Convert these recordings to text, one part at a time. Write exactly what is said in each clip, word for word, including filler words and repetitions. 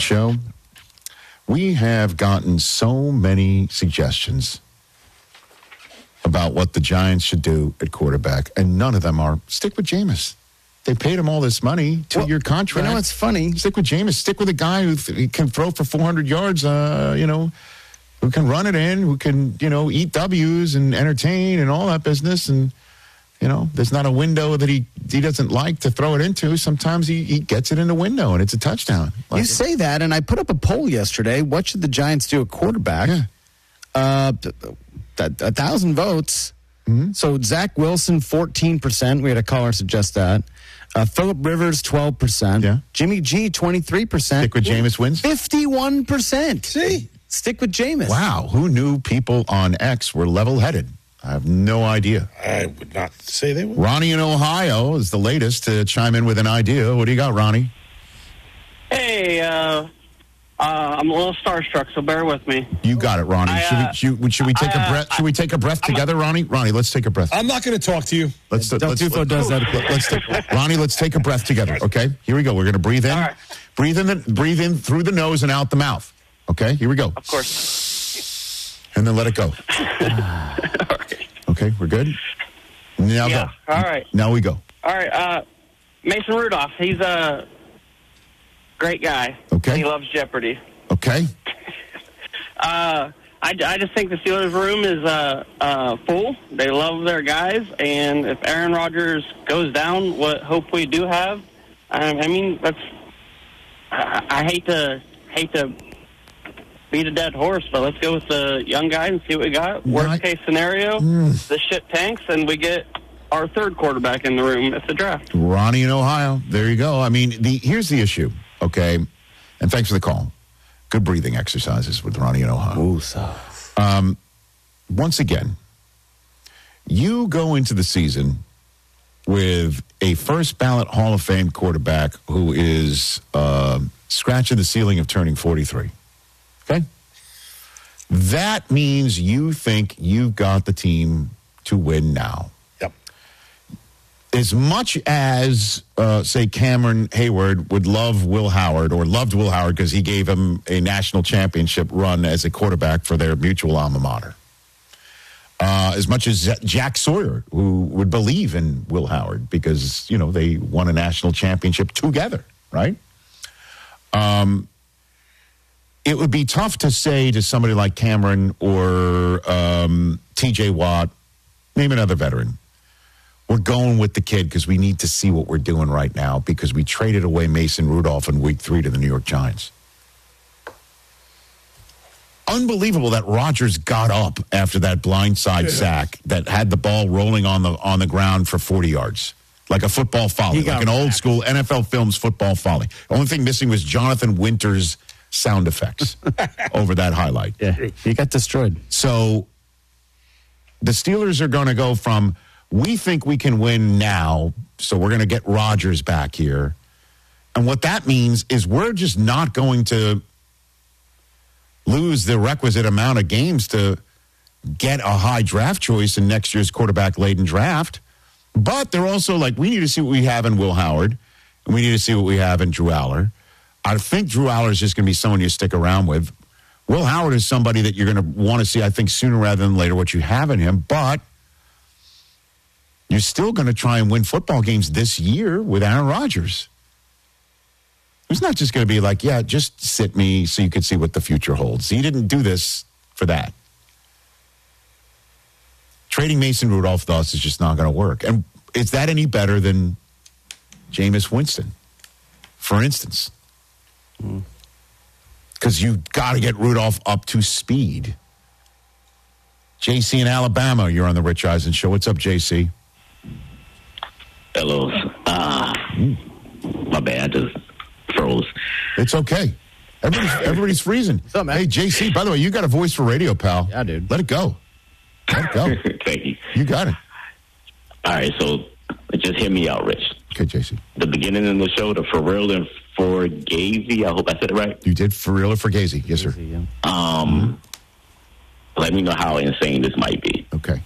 show, we have gotten so many suggestions about what the Giants should do at quarterback, and none of them are stick with Jameis. They paid him all this money, two-year well, contract. You know, it's funny. Stick with Jameis. Stick with a guy who th- can throw for four hundred yards, uh, you know, who can run it in, who can, you know, eat W's and entertain and all that business. And, you know, there's not a window that he, he doesn't like to throw it into. Sometimes he, he gets it in the window, and it's a touchdown. Like you it. say that, and I put up a poll yesterday. What should the Giants do at quarterback? Yeah. Uh, a, a thousand votes. Mm-hmm. So Zach Wilson, fourteen percent. We had a caller suggest that. Uh, Phillip Rivers, twelve percent. Yeah. Jimmy G, twenty-three percent. Stick with Jameis wins? fifty-one percent. See? Stick with Jameis. Wow. Who knew people on X were level-headed? I have no idea. I would not say they would. Ronnie in Ohio is the latest to chime in with an idea. What do you got, Ronnie? Hey, uh, uh, I'm a little starstruck, so bear with me. You got it, Ronnie. I, should, uh, we, should, should we take I, a breath? Should we take a breath I'm together, a, Ronnie? Ronnie, let's take a breath. I'm not going to talk to you. Let's, Del let's, Tufo let's, does that. Let's take, Ronnie, let's take a breath together. Okay, here we go. We're going to breathe in, All right. breathe in, the, breathe in through the nose and out the mouth. Okay, here we go. Of course. And then let it go. Okay, we're good. Now Yeah, go. all right. Now we go. All right, uh, Mason Rudolph, he's a great guy. Okay. He loves Jeopardy. Okay. Uh, I, I just think the Steelers room is uh, uh, full. They love their guys, and if Aaron Rodgers goes down, what hope we do have, I, I mean, that's. I, I hate to hate to beat a dead horse, but let's go with the young guy and see what we got. Worst Not- case scenario, Mm. the shit tanks, and we get our third quarterback in the room at the draft. Ronnie in Ohio. There you go. I mean, the here's the issue, okay? And thanks for the call. Good breathing exercises with Ronnie in Ohio. Ooh, so. Um, once again, you go into the season with a first ballot Hall of Fame quarterback who is uh, scratching the ceiling of turning forty-three. Okay? That means you think you've got the team to win now. Yep. As much as, uh, say, Cameron Hayward would love Will Howard or loved Will Howard because he gave him a national championship run as a quarterback for their mutual alma mater. Uh, as much as Jack Sawyer, who would believe in Will Howard because, you know, they won a national championship together, right? Um, it would be tough to say to somebody like Cameron or um, T J Watt, name another veteran, we're going with the kid because we need to see what we're doing right now because we traded away Mason Rudolph in week three to the New York Giants. Unbelievable that Rodgers got up after that blindside yeah. sack that had the ball rolling on the on the ground for forty yards. Like a football folly, like an old school N F L Films football folly. The only thing missing was Jonathan Winters' sound effects over that highlight. Yeah, he got destroyed. So the Steelers are going to go from, we think we can win now, so we're going to get Rodgers back here. And what that means is we're just not going to lose the requisite amount of games to get a high draft choice in next year's quarterback-laden draft. But they're also like, we need to see what we have in Will Howard, and we need to see what we have in Drew Aller. I think Drew Aller is just going to be someone you stick around with. Will Howard is somebody that you're going to want to see, I think, sooner rather than later what you have in him. But you're still going to try and win football games this year with Aaron Rodgers. It's not just going to be like, yeah, just sit me so you can see what the future holds. He didn't do this for that. Trading Mason Rudolph, thus, is just not going to work. And is that any better than Jameis Winston, for instance? Because mm. you've got to get Rudolph up to speed. J C in Alabama, you're on the Rich Eisen Show. What's up, J C? Hello. Uh, mm. My bad, I just froze. It's okay. Everybody's, everybody's freezing. What's up, man? Hey, J C, by the way, you got a voice for radio, pal. Yeah, dude. Let it go. Let it go. Thank you. You got it. All right, so just hear me out, Rich. Okay, J C. The beginning of the show, the for real and for Gazy, I hope I said it right. You did for real or for Gazy? Yes, sir. Yeah. Um, mm-hmm. Let me know how insane this might be. Okay.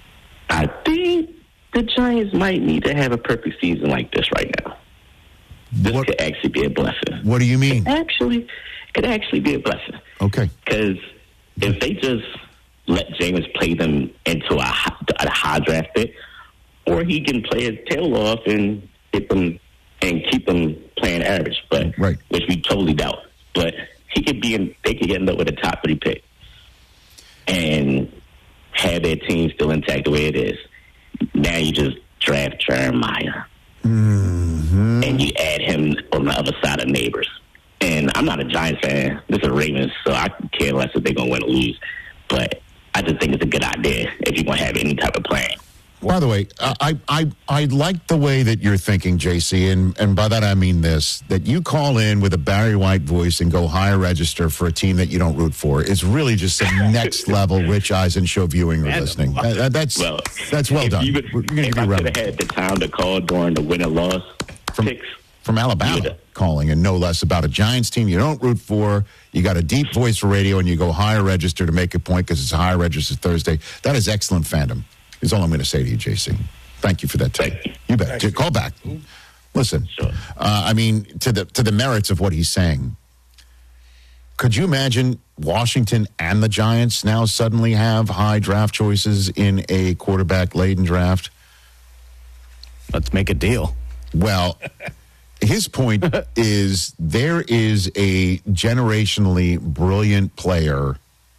I think the Giants might need to have a perfect season like this right now. This What- could actually be a blessing. What do you mean? Actually, could actually be a blessing. Okay. Because if they just let Jameis play them into a high, a high draft pick, or he can play his tail off and get them and keep them playing average, but Right. which we totally doubt. But he could be in. They could end up with a top three pick and have their team still intact the way it is. Now you just draft Jeremiah. Mm-hmm. And you add him on the other side of Neighbors. And I'm not a Giants fan. This is Ravens, so I care less if they're going to win or lose. But I just think it's a good idea if you're going to have any type of plan. By the way, I, I I like the way that you're thinking, J C, and, and by that I mean this, that you call in with a Barry White voice and go higher register for a team that you don't root for is really just some next level Rich Eisen show viewing or listening. That- that- that's, Well, that's well if done. You would, We're gonna if give you I a could round have had the time to call during the win or loss From- picks, from Alabama Yeah. calling, and no less about a Giants team you don't root for. You got a deep voice for radio, and you go higher register to make a point because it's a higher register Thursday. That is excellent fandom, is all I'm going to say to you, J C. Thank you for that tip. Thank you. You bet. J- Call back. Listen, Sure. uh, I mean, to the to the merits of what he's saying, could you imagine Washington and the Giants now suddenly have high draft choices in a quarterback-laden draft? Let's make a deal. Well, his point is there is a generationally brilliant player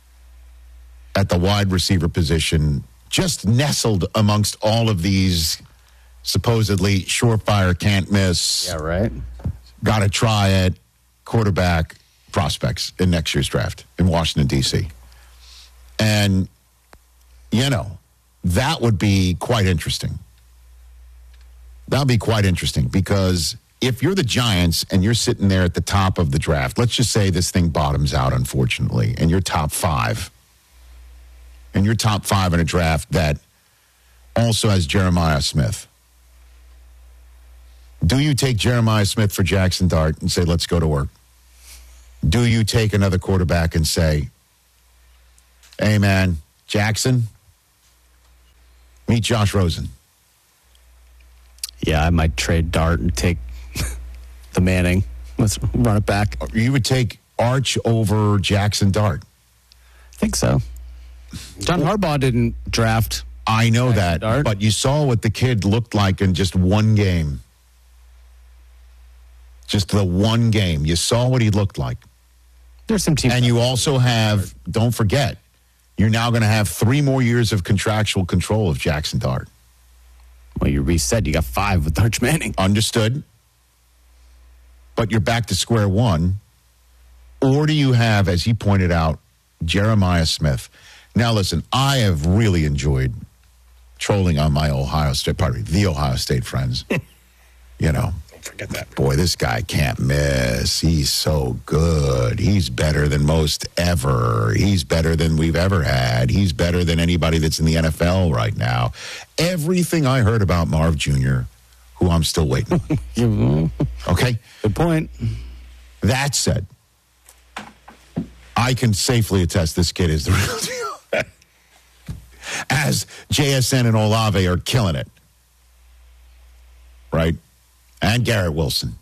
at the wide receiver position, just nestled amongst all of these supposedly surefire, can't miss, Yeah, right. got to try it, quarterback prospects in next year's draft in Washington, D C. And, you know, that would be quite interesting. That would be quite interesting because if you're the Giants and you're sitting there at the top of the draft, let's just say this thing bottoms out, unfortunately, and you're top five, and you're top five in a draft that also has Jeremiah Smith. Do you take Jeremiah Smith for Jackson Dart and say, let's go to work? Do you take another quarterback and say, hey, man, Jackson, meet Josh Rosen? Yeah, I might trade Dart and take the Manning. Let's run it back. I You would take Arch over Jackson Dart. think so. John Harbaugh didn't draft. I know Jackson that, Dart. but you saw what the kid looked like in just one game. Just the one game. You saw what he looked like. There's some teams. And you also have, don't forget, you're now going to have three more years of contractual control of Jackson Dart. Well, you reset. You got five with Arch Manning. Understood? But you're back to square one. Or do you have, as he pointed out, Jeremiah Smith? Now, listen, I have really enjoyed trolling on my Ohio State, pardon me, the Ohio State friends. You know, Don't forget that. boy, this guy can't miss. He's so good. He's better than most ever. He's better than we've ever had. He's better than anybody that's in the N F L right now. Everything I heard about Marv Junior, who I'm still waiting on. Okay? Good point. That said, I can safely attest this kid is the real deal. As J S N and Olave are killing it. Right? And Garrett Wilson.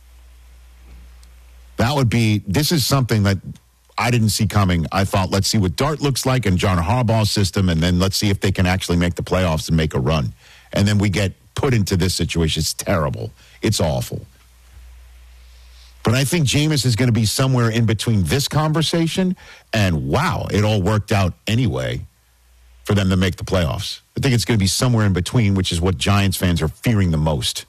That would be, this is something that I didn't see coming. I thought, let's see what Dart looks like in John Harbaugh's system, and then let's see if they can actually make the playoffs and make a run. And then we get put into this situation. It's terrible. It's awful. But I think Jameis is going to be somewhere in between this conversation and, wow, it all worked out anyway for them to make the playoffs. I think it's going to be somewhere in between, which is what Giants fans are fearing the most.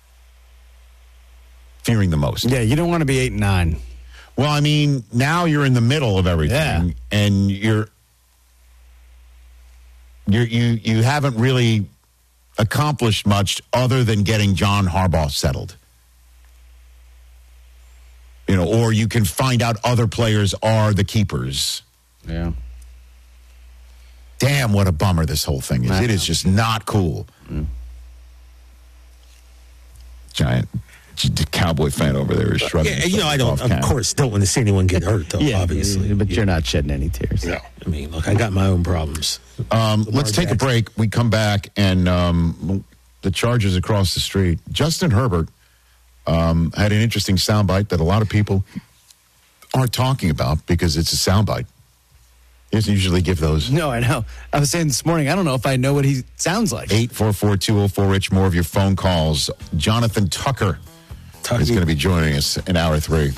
Fearing the most. Yeah, you don't want to be eight and nine. Well, I mean, now you're in the middle of everything, Yeah. and you're, you're you you haven't really accomplished much other than getting John Harbaugh settled. You know, or you can find out other players are the keepers. Yeah. Damn, what a bummer this whole thing is. I It is know. just not cool. Mm. Giant the Cowboy fan over there is shrugging. Yeah, his you know, I don't, shoulders off of cam. course, don't want to see anyone get hurt, though, Yeah, obviously. but Yeah. you're not shedding any tears. No. I mean, look, I got my own problems. Um, Lamar let's take Jackson. a break. We come back, and um, the Chargers across the street. Justin Herbert um, had an interesting soundbite that a lot of people aren't talking about because it's a soundbite. He doesn't usually give those. No, I know. I was saying this morning, I don't know if I know what he sounds like. eight four four, two oh four, Rich. More of your phone calls. Jonathan Tucker Tucker. is going to be joining us in hour three.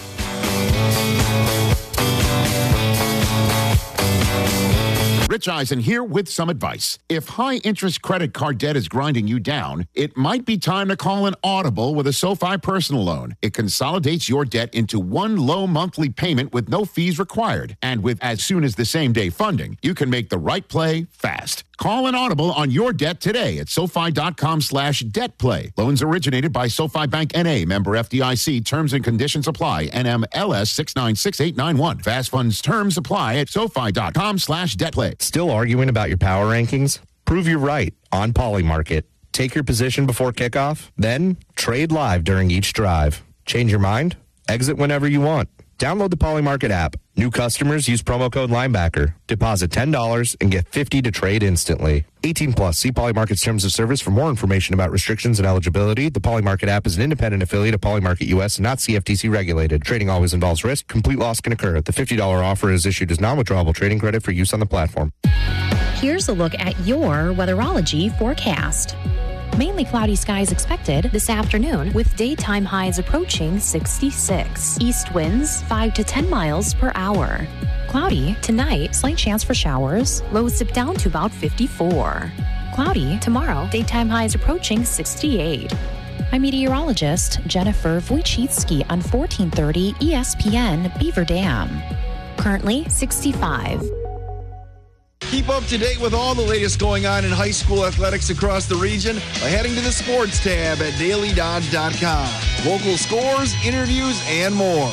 Rich Eisen here with some advice. If high-interest credit card debt is grinding you down, it might be time to call an Audible with a SoFi personal loan. It consolidates your debt into one low monthly payment with no fees required. And with as soon as the same-day funding, you can make the right play fast. Call an Audible on your debt today at SoFi.com slash debt play. Loans originated by SoFi Bank N A, member F D I C. Terms and conditions apply. N M L S six nine six eight nine one. Fast funds terms apply at SoFi.com slash debt play. Still arguing about your power rankings? Prove you're right on Polymarket. Take your position before kickoff, then trade live during each drive. Change your mind? Exit whenever you want. Download the Polymarket app. New customers use promo code Linebacker. Deposit ten dollars and get fifty dollars to trade instantly. eighteen plus. See Polymarket's terms of service for more information about restrictions and eligibility. The Polymarket app is an independent affiliate of Polymarket U S and not C F T C regulated. Trading always involves risk. Complete loss can occur. The fifty dollars offer is issued as non-withdrawable trading credit for use on the platform. Here's a look at your weatherology forecast. Mainly cloudy skies expected this afternoon with daytime highs approaching sixty-six. East winds five to ten miles per hour. Cloudy tonight, slight chance for showers. Lows dip down to about fifty-four. Cloudy tomorrow, daytime highs approaching sixty-eight. I'm meteorologist Jennifer Wojcicki on fourteen thirty E S P N Beaver Dam. Currently sixty-five. Keep up to date with all the latest going on in high school athletics across the region by heading to the sports tab at Daily Dodge dot com. Local scores, interviews, and more.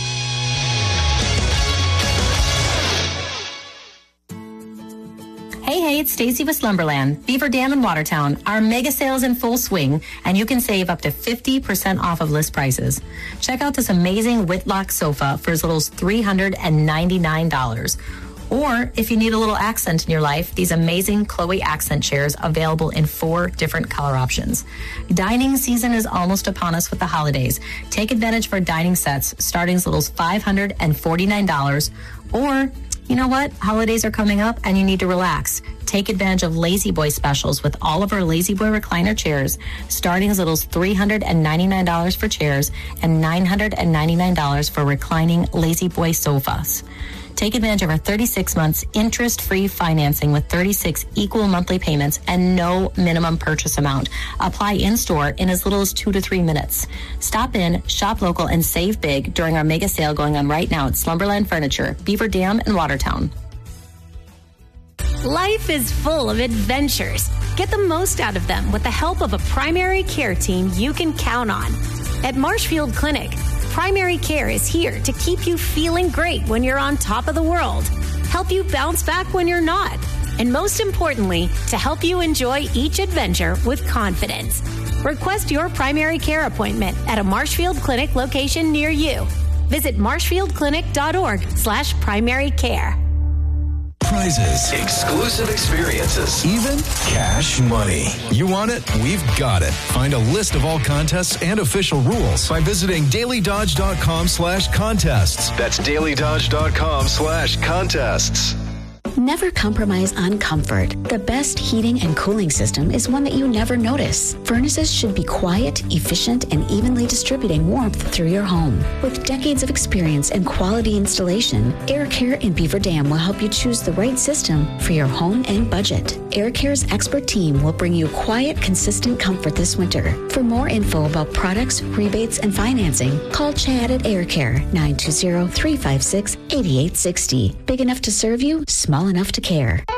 Hey, hey, it's Stacy with Slumberland, Beaver Dam and Watertown. Our mega sales in full swing, and you can save up to fifty percent off of list prices. Check out this amazing Whitlock sofa for as little as three hundred ninety-nine dollars. Or if you need a little accent in your life, these amazing Chloe accent chairs available in four different color options. Dining season is almost upon us with the holidays. Take advantage of our dining sets starting as little as five hundred forty-nine dollars. Or, you know what? Holidays are coming up and you need to relax. Take advantage of Lazy Boy specials with all of our Lazy Boy recliner chairs, starting as little as three hundred ninety-nine dollars for chairs and nine hundred ninety-nine dollars for reclining Lazy Boy sofas. Take advantage of our thirty-six months interest-free financing with thirty-six equal monthly payments and no minimum purchase amount. Apply in-store in as little as two to three minutes. Stop in, shop local, and save big during our mega sale going on right now at Slumberland Furniture, Beaver Dam, and Watertown. Life is full of adventures. Get the most out of them with the help of a primary care team you can count on. At Marshfield Clinic, primary care is here to keep you feeling great when you're on top of the world, help you bounce back when you're not, and most importantly, to help you enjoy each adventure with confidence. Request your primary care appointment at a Marshfield Clinic location near you. Visit marshfieldclinic.org slash primary care. Prizes, exclusive experiences, even cash money. You want it? We've got it. Find a list of all contests and official rules by visiting dailydodge.com slash contests. That's dailydodge.com slash contests. Never compromise on comfort. The best heating and cooling system is one that you never notice. Furnaces should be quiet, efficient, and evenly distributing warmth through your home. With decades of experience and quality installation, AirCare in Beaver Dam will help you choose the right system for your home and budget. AirCare's expert team will bring you quiet, consistent comfort this winter. For more info about products, rebates, and financing, call Chad at AirCare, nine two zero, three five six, eight eight six zero. Big enough to serve you, small enough to care.